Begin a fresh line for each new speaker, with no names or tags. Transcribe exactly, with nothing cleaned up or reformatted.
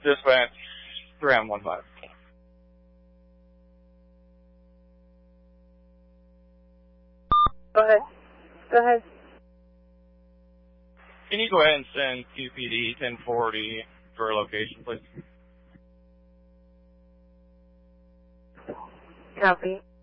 Dispatch, three M one five.
Go ahead. Go ahead.
Can you go ahead and send Q P D ten forty for a location, please?
Copy.